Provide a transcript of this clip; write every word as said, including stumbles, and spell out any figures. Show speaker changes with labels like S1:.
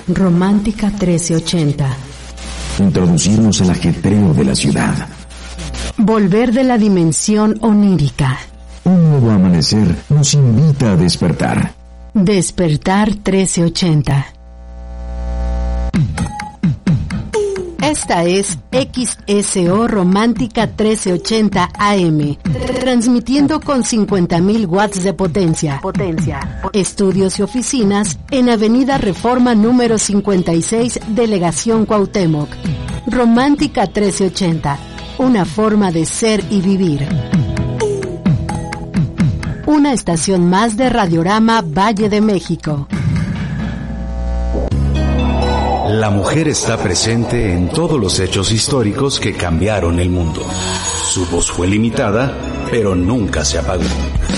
S1: Romántica trece ochenta.
S2: Introducirnos al ajetreo de la ciudad.
S1: Volver de la dimensión onírica.
S2: Un nuevo amanecer nos invita a despertar.
S1: Despertar trece ochenta. Esta es X S O Romántica trece ochenta A M, transmitiendo con cincuenta mil watts de potencia. Potencia. Estudios y oficinas en Avenida Reforma número cincuenta y seis, Delegación Cuauhtémoc. Romántica trece ochenta, una forma de ser y vivir. Una estación más de Radiorama Valle de México.
S3: La mujer está presente en todos los hechos históricos que cambiaron el mundo. Su voz fue limitada, pero nunca se apagó.